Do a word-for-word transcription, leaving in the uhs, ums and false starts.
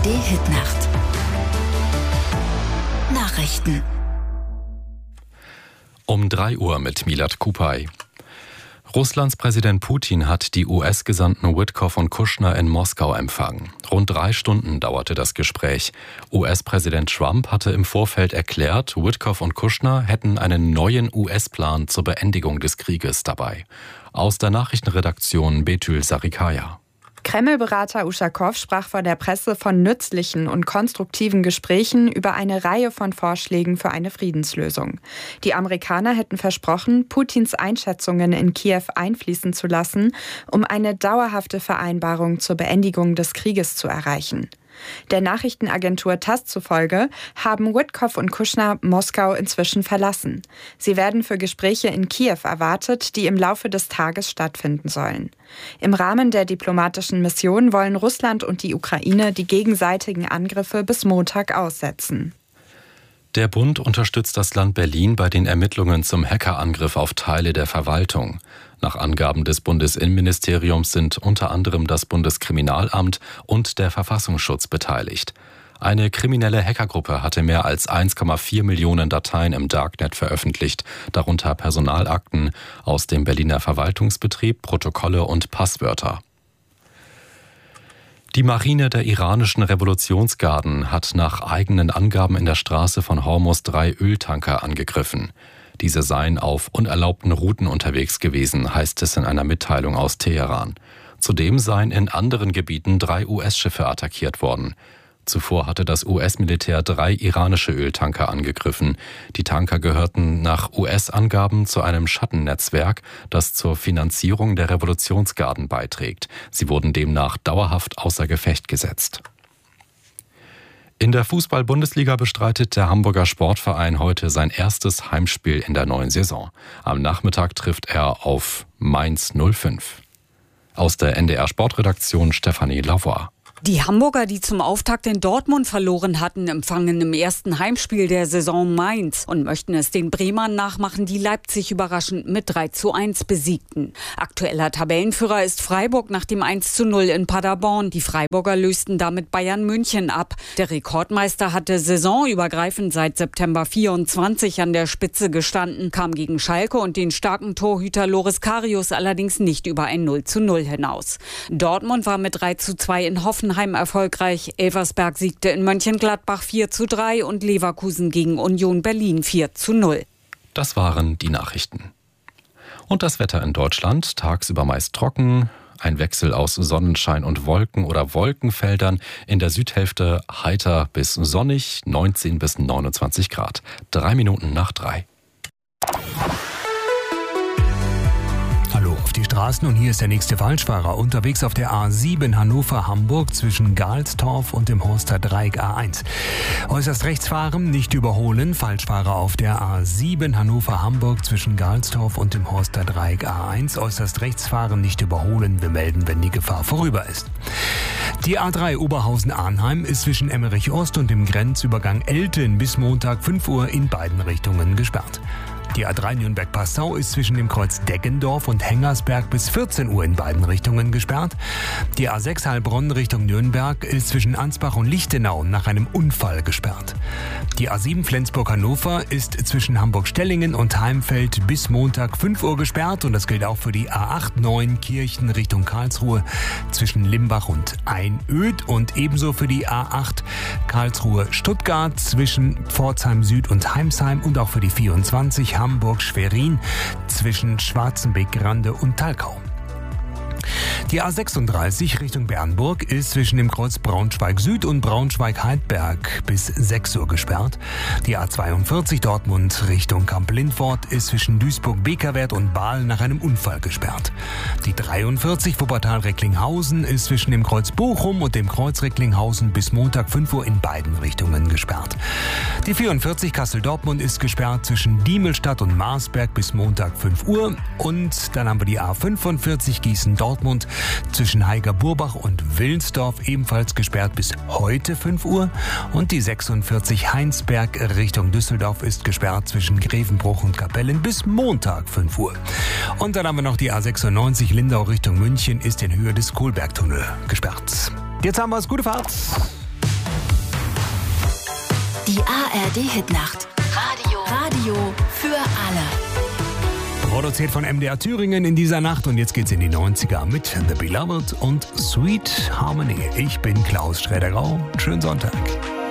A R D-Hitnacht. Nachrichten. Um drei Uhr mit Milad Kupay. Russlands Präsident Putin hat die U S-Gesandten Witkoff und Kushner in Moskau empfangen. Rund drei Stunden dauerte das Gespräch. U S-Präsident Trump hatte im Vorfeld erklärt, Witkoff und Kushner hätten einen neuen U S-Plan zur Beendigung des Krieges dabei. Aus der Nachrichtenredaktion Betül Sarikaya. Kreml-Berater Uschakow sprach vor der Presse von nützlichen und konstruktiven Gesprächen über eine Reihe von Vorschlägen für eine Friedenslösung. Die Amerikaner hätten versprochen, Putins Einschätzungen in Kiew einfließen zu lassen, um eine dauerhafte Vereinbarung zur Beendigung des Krieges zu erreichen. Der Nachrichtenagentur TASS zufolge haben Witkoff und Kushner Moskau inzwischen verlassen. Sie werden für Gespräche in Kiew erwartet, die im Laufe des Tages stattfinden sollen. Im Rahmen der diplomatischen Mission wollen Russland und die Ukraine die gegenseitigen Angriffe bis Montag aussetzen. Der Bund unterstützt das Land Berlin bei den Ermittlungen zum Hackerangriff auf Teile der Verwaltung. Nach Angaben des Bundesinnenministeriums sind unter anderem das Bundeskriminalamt und der Verfassungsschutz beteiligt. Eine kriminelle Hackergruppe hatte mehr als eins Komma vier Millionen Dateien im Darknet veröffentlicht, darunter Personalakten aus dem Berliner Verwaltungsbetrieb, Protokolle und Passwörter. Die Marine der iranischen Revolutionsgarden hat nach eigenen Angaben in der Straße von Hormuz drei Öltanker angegriffen. Diese seien auf unerlaubten Routen unterwegs gewesen, heißt es in einer Mitteilung aus Teheran. Zudem seien in anderen Gebieten drei U S-Schiffe attackiert worden. Zuvor hatte das U S-Militär drei iranische Öltanker angegriffen. Die Tanker gehörten nach U S-Angaben zu einem Schattennetzwerk, das zur Finanzierung der Revolutionsgarden beiträgt. Sie wurden demnach dauerhaft außer Gefecht gesetzt. In der Fußball-Bundesliga bestreitet der Hamburger Sportverein heute sein erstes Heimspiel in der neuen Saison. Am Nachmittag trifft er auf Mainz null fünf. Aus der N D R-Sportredaktion Stefanie Lavoie. Die Hamburger, die zum Auftakt in Dortmund verloren hatten, empfangen im ersten Heimspiel der Saison Mainz und möchten es den Bremern nachmachen, die Leipzig überraschend mit drei zu eins besiegten. Aktueller Tabellenführer ist Freiburg nach dem eins zu null in Paderborn. Die Freiburger lösten damit Bayern München ab. Der Rekordmeister hatte saisonübergreifend seit September vierundzwanzig an der Spitze gestanden, kam gegen Schalke und den starken Torhüter Loris Karius allerdings nicht über ein null zu null hinaus. Dortmund war mit drei zu zwei in Hoffenheim erfolgreich. Elversberg siegte in Mönchengladbach vier zu drei und Leverkusen gegen Union Berlin vier zu null. Das waren die Nachrichten. Und das Wetter in Deutschland, tagsüber meist trocken, ein Wechsel aus Sonnenschein und Wolken oder Wolkenfeldern, in der Südhälfte heiter bis sonnig, neunzehn bis neunundzwanzig Grad. Drei Minuten nach drei. Auf die Straßen und hier ist der nächste Falschfahrer unterwegs auf der A sieben Hannover-Hamburg zwischen Galstorf und dem Horster Dreieck A eins. Äußerst rechts fahren, nicht überholen. Falschfahrer auf der A sieben Hannover-Hamburg zwischen Galstorf und dem Horster Dreieck A eins. Äußerst rechts fahren, nicht überholen. Wir melden, wenn die Gefahr vorüber ist. Die A drei Oberhausen-Arnheim ist zwischen Emmerich Ost und dem Grenzübergang Elten bis Montag fünf Uhr in beiden Richtungen gesperrt. Die A drei Nürnberg-Passau ist zwischen dem Kreuz Deggendorf und Hengersberg bis vierzehn Uhr in beiden Richtungen gesperrt. Die A sechs Heilbronn Richtung Nürnberg ist zwischen Ansbach und Lichtenau nach einem Unfall gesperrt. Die A sieben Flensburg-Hannover ist zwischen Hamburg-Stellingen und Heimfeld bis Montag fünf Uhr gesperrt. Und das gilt auch für die A acht Neunkirchen Richtung Karlsruhe zwischen Limbach und Einöd. Und ebenso für die A acht Karlsruhe-Stuttgart zwischen Pforzheim Süd und Heimsheim. Und auch für die vierundzwanzig Hamburg-Schwerin zwischen Schwarzenbeck-Grande und Talkau. Die A sechsunddreißig Richtung Bernburg ist zwischen dem Kreuz Braunschweig Süd und Braunschweig-Heidberg bis sechs Uhr gesperrt. Die A zweiundvierzig Dortmund Richtung Kamp-Lindfort ist zwischen Duisburg-Bekerwert und Baal nach einem Unfall gesperrt. Die dreiundvierzig Wuppertal-Recklinghausen ist zwischen dem Kreuz Bochum und dem Kreuz Recklinghausen bis Montag fünf Uhr in beiden Richtungen gesperrt. Die vierundvierzig Kassel-Dortmund ist gesperrt zwischen Diemelstadt und Marsberg bis Montag fünf Uhr. Und dann haben wir die A fünfundvierzig Gießen-Dortmund zwischen Heiger-Burbach und Willensdorf ebenfalls gesperrt bis heute fünf Uhr. Und die sechsundvierzig Heinsberg Richtung Düsseldorf ist gesperrt zwischen Grevenbruch und Kapellen bis Montag fünf Uhr. Und dann haben wir noch die A sechsundneunzig Lindau Richtung München ist in Höhe des Kohlbergtunnel gesperrt. Jetzt haben wir es. Gute Fahrt! Die A R D-Hitnacht. Radio. Radio für alle. Produziert von M D R Thüringen in dieser Nacht. Und jetzt geht's in die neunziger mit The Beloved und Sweet Harmony. Ich bin Klaus Schräder-Grau. Schönen Sonntag.